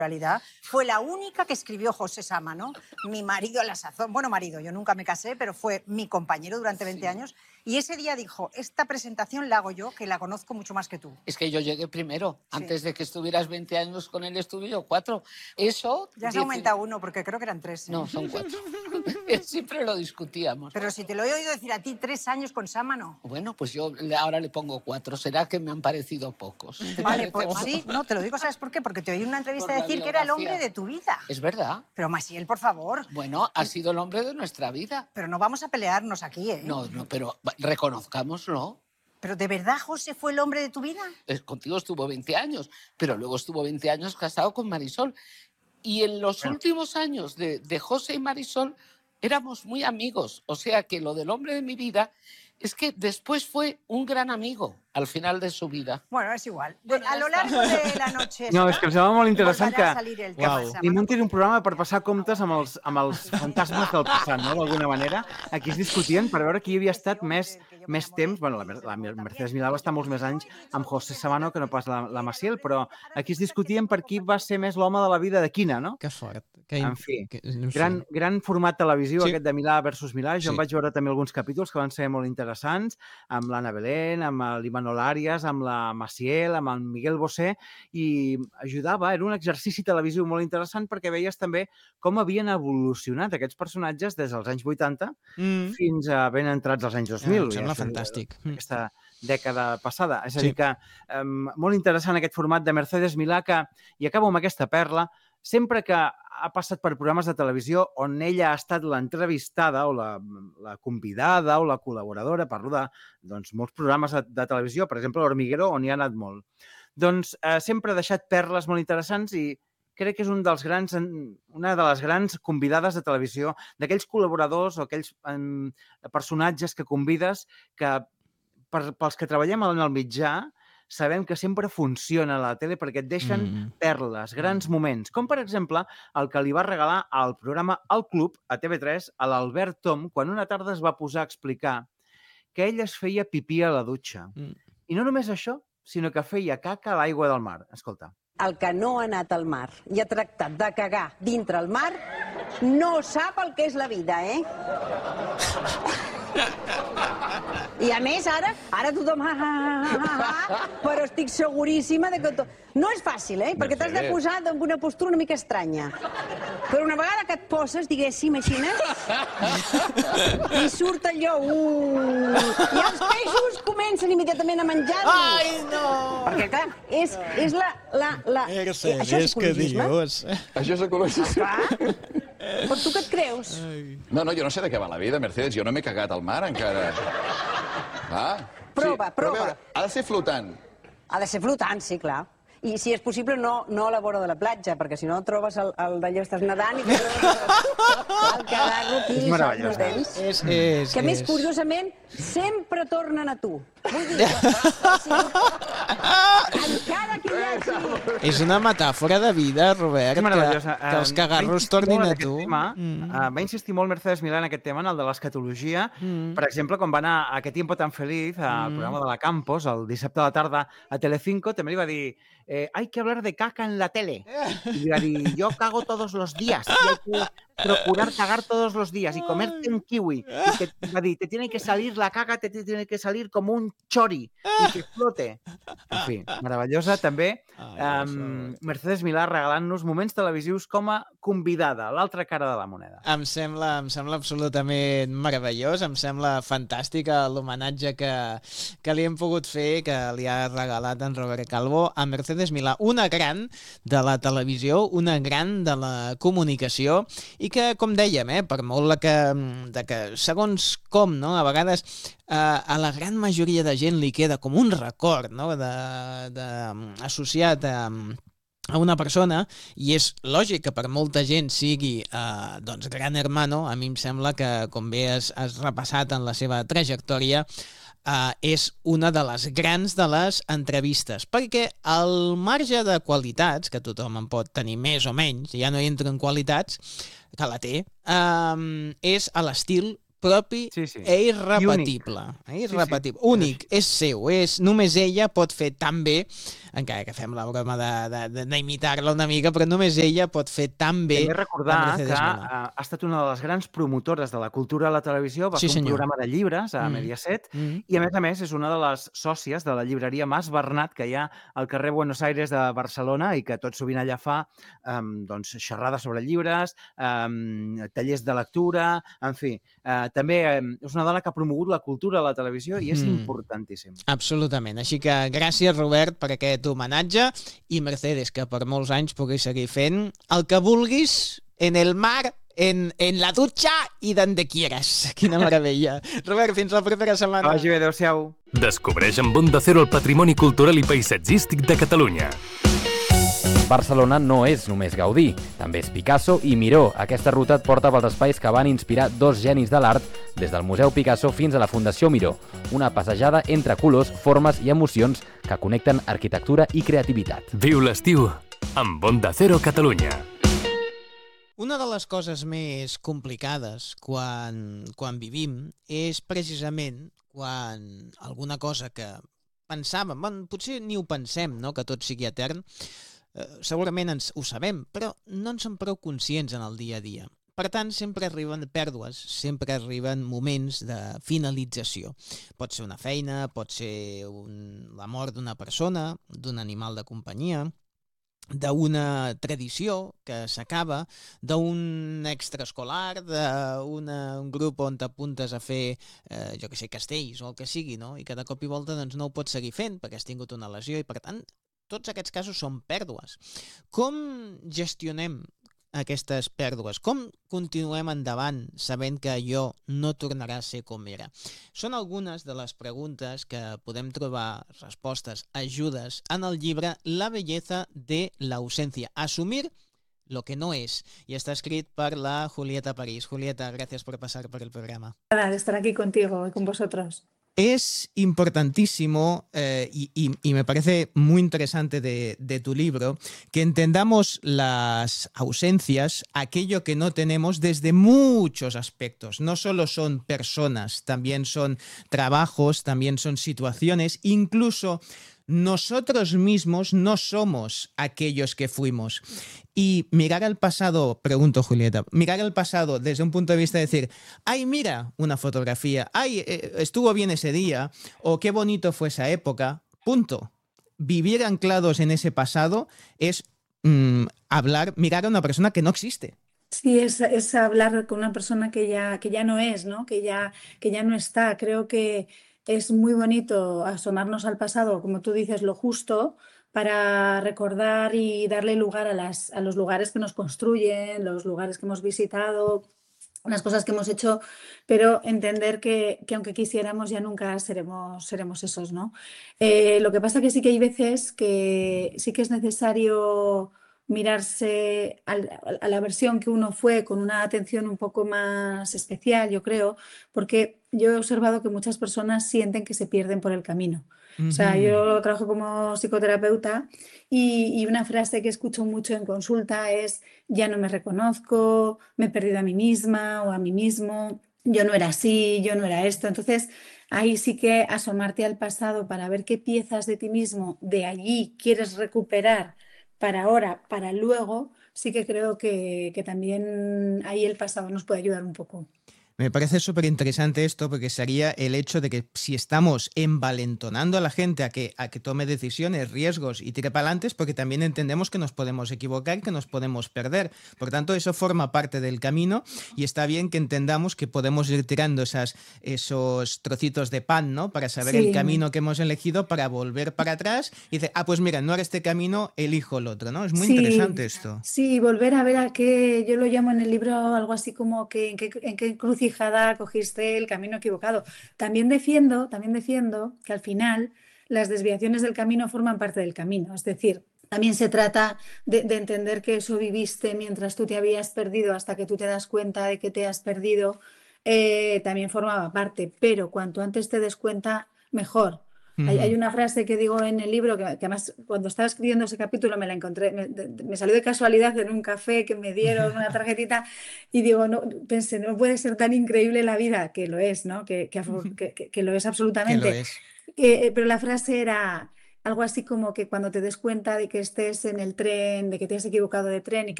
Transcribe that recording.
realidad, fue la única que escribió José Sámano, mi marido a la sazón. Bueno, marido, yo nunca me casé, pero fue mi compañero durante 20 años. Y ese día dijo, esta presentación la hago yo, que la conozco mucho más que tú. Es que yo llegué primero. Sí. Antes de que estuvieras 20 años con él, estuve yo 4. Eso... Ya se aumenta 1, porque creo que eran 3. No, son 4. Siempre lo discutíamos. Pero si te lo he oído decir a ti 3 años con Sámano. Bueno, pues yo ahora le pongo 4. Será que me han parecido pocos. Vale, pues sí. No, te lo digo, ¿sabes por qué? Porque te oí en una entrevista decir que era el hombre de tu vida. Es verdad. Pero Maciel, por favor. Bueno, ha sido el hombre de nuestra vida. Pero no vamos a pelearnos aquí, ¿eh? No, pero reconozcámoslo. ¿Pero de verdad José fue el hombre de tu vida? Contigo estuvo 20 años, pero luego estuvo 20 años casado con Marisol. Y en los últimos años de José y Marisol éramos muy amigos. O sea que lo del hombre de mi vida es que después fue un gran amigo al final de su vida. Bueno, és igual. A lo largo de la noche... No, és que em sembla molt interessant que i muntin un programa per passar comptes amb els fantasmes del passat, no?, d'alguna manera. Aquí es discutien per veure qui havia estat més temps. Bueno, la Mercedes Milà va estar molts més anys amb José Sámano que no pas la Maciel, però aquí es discutien per qui va ser més l'home de la vida de quina, no? Que fort. En fi, gran format televisiu aquest de Milà versus Milà. Jo em vaig veure també alguns capítols que van ser molt interessants, amb l'Anna Belén, amb l'Imanol Arias, amb la Maciel, amb el Miguel Bosé, i ajudava, era un exercici televisiu molt interessant perquè veies també com havien evolucionat aquests personatges des dels anys 80 fins a ben entrats als anys 2000. Em sembla fantàstic. Aquesta dècada passada. És a dir que molt interessant aquest format de Mercedes Milà que, i acabo amb aquesta perla, sempre que ha passat per programes de televisió on ella ha estat l'entrevistada o la convidada o la col·laboradora, parlo de molts programes de televisió, per exemple, l'Hormiguero, on hi ha anat molt. Doncs sempre ha deixat perles molt interessants i crec que és una de les grans convidades de televisió, d'aquells col·laboradors o aquells personatges que convides que pels que treballem en el mitjà sabem que sempre funciona a la tele perquè et deixen perles, grans moments, com per exemple el que li va regalar al programa El Club, a TV3, a l'Albert Tom, quan una tarda es va posar a explicar que ell es feia pipí a la dutxa. I no només això, sinó que feia caca a l'aigua del mar. Escolta. El que no ha anat al mar i ha tractat de cagar dintre el mar no sap el que és la vida, eh? I a més, ara tothom però estic seguríssima que... No és fàcil, perquè t'has de posar en una postura una mica estranya. Però una vegada que et poses, diguéssim, imagines, i surt allò... I els peixos comencen immediatament a menjar-los. Ai, no! Perquè, clar, és la... Això és ecologisme? Això és ecologisme. Però tu què et creus? No, jo no sé de què va la vida, Mercedes. Jo no m'he cagat al mar, encara. Prova. Ha de ser flotant. Ha de ser flotant, sí, clar. I, si és possible, no a la vora de la platja, perquè si no trobes d'allò, estàs nedant i el cagar-lo aquí i saps no tens. Que més, curiosament, sempre tornen a tu. Vull dir, encara que hi hagi... És una metàfora de vida, Robert, que els cagarros tornin a tu. Va insistir molt Mercedes Milà en aquest tema, en el de l'escatologia. Per exemple, quan va anar a Qué tiempo tan feliz, al programa de la Campos, el dissabte a la tarda a Telecinco, també li va dir hay que hablar de caca en la tele. Y le va dir, yo cago todos los días y hay que procurar cagar todos los días y comerte un kiwi. Y va dir, te tiene que salir la caca, te tiene que salir como un chori y que flote. En fi, meravellosa també. Mercedes Milà regalant-nos moments televisius com a convidada, l'altra cara de la moneda. Em sembla absolutament meravellós, em sembla fantàstic l'homenatge que li hem pogut fer, que li ha regalat en Robert Calvo a Mercedes Milà, una gran de la televisió, una gran de la comunicació, i que, com dèiem, per molt que segons com, no? A vegades a la gran majoria de gent li queda com un record, no? Associat a una persona, i és lògic que per molta gent sigui Gran Hermano. A mi em sembla que, com bé has repassat en la seva trajectòria, és una de les grans de les entrevistes, perquè el marge de qualitats, que tothom en pot tenir més o menys, ja no hi entro en qualitats, que la té, és a l'estil propi Sí, sí. i irrepetible. Irrepetible. Únic, és seu. Només ella pot fer tan bé, encara que fem la broma d'imitar-la una mica, però només ella pot fer tan bé També la recordar que Mercedes Milà. ha estat una de les grans promotores de la cultura a la televisió, va Sí, fer un senyor. programa de llibres a Mediaset i, a més, és una de les sòcies de la llibreria Mas Bernat que hi ha al carrer Buenos Aires de Barcelona i que tot sovint allà fa doncs, xerrades sobre llibres, tallers de lectura, en fi. També és una dona que ha promogut la cultura a la televisió i és importantíssim. Absolutament. Així que gràcies, Robert, per aquest homenatge i Mercedes, que per molts anys puguis seguir fent el que vulguis en el mar, en la dutxa i donde quieras. Quina meravella. Robert, fins la propera setmana. Que vagi bé, adéu-siau. Descobreix amb Onda Cero el patrimoni cultural i paisatgístic de Catalunya. Barcelona no és només Gaudí, també és Picasso i Miró. Aquesta ruta et porta pels espais que van inspirar dos genis de l'art, des del Museu Picasso fins a la Fundació Miró. Una passejada entre colors, formes i emocions que connecten arquitectura i creativitat. Viu l'estiu amb Onda Cero Catalunya. Una de les coses més complicades quan vivim és precisament quan alguna cosa que pensàvem, potser ni ho pensem, no?, que tot sigui etern, segurament ho sabem, però no en som prou conscients en el dia a dia. Per tant, sempre arriben pèrdues, sempre arriben moments de finalització. Pot ser una feina, pot ser la mort d'una persona, d'un animal de companyia, d'una tradició que s'acaba, d'un extraescolar, d'un grup on t'apuntes a fer, jo que sé, castells o el que sigui, no? I que de cop i volta doncs, no ho pots seguir fent perquè has tingut una lesió i, per tant, tots aquests casos són pèrdues. Com gestionem aquestes pèrdues? Com continuem endavant sabent que allò no tornarà a ser com era? Són algunes de les preguntes que podem trobar respostes, ajudes, en el llibre La belleza de la ausencia. Assumir lo que no es. Y está escrito por la Julieta París. Julieta, gracias por pasar por el programa. De estar aquí contigo y con vosotros. Es importantísimo y me parece muy interesante de tu libro que entendamos las ausencias, aquello que no tenemos desde muchos aspectos. No solo son personas, también son trabajos, también son situaciones, incluso nosotros mismos no somos aquellos que fuimos. Y mirar al pasado, pregunto Julieta, mirar al pasado desde un punto de vista de decir, ay, mira una fotografía, ay, estuvo bien ese día, o qué bonito fue esa época, punto. Vivir anclados en ese pasado es mirar a una persona que no existe. Sí, es hablar con una persona que ya no es, ¿no? Que ya no está. Creo que es muy bonito asomarnos al pasado, como tú dices, lo justo, para recordar y darle lugar a los lugares que nos construyen, los lugares que hemos visitado, las cosas que hemos hecho, pero entender que aunque quisiéramos ya nunca seremos esos, ¿no? Lo que pasa que sí que hay veces que sí que es necesario mirarse a la versión que uno fue con una atención un poco más especial, yo creo, porque yo he observado que muchas personas sienten que se pierden por el camino. O sea, yo trabajo como psicoterapeuta y una frase que escucho mucho en consulta es: ya no me reconozco, me he perdido a mí misma o a mí mismo, yo no era así, yo no era esto. Entonces, ahí sí que asomarte al pasado para ver qué piezas de ti mismo de allí quieres recuperar para ahora, para luego, sí que creo que también ahí el pasado nos puede ayudar un poco. Me parece súper interesante esto porque sería el hecho de que si estamos envalentonando a la gente a que tome decisiones, riesgos y tire para adelante, es porque también entendemos que nos podemos equivocar, que nos podemos perder. Por tanto, eso forma parte del camino y está bien que entendamos que podemos ir tirando esos trocitos de pan, ¿no? Para saber el camino que hemos elegido, para volver para atrás y decir, pues mira, no era este camino, elijo el otro, ¿no? Es muy interesante esto. Sí, volver a ver a qué, yo lo llamo en el libro algo así como que en qué crucijada cogiste el camino equivocado. También defiendo que al final las desviaciones del camino forman parte del camino. Es decir, también se trata de entender que eso viviste mientras tú te habías perdido hasta que tú te das cuenta de que te has perdido, también formaba parte. Pero cuanto antes te des cuenta, mejor. Hay una frase que digo en el libro que además cuando estaba escribiendo ese capítulo me la encontré, me salió de casualidad en un café que me dieron una tarjetita y digo, no, pensé, no puede ser tan increíble la vida, que lo es, ¿no? Que lo es absolutamente. Que lo es. Pero la frase era algo así como que cuando te des cuenta de que estés en el tren, de que te has equivocado de tren y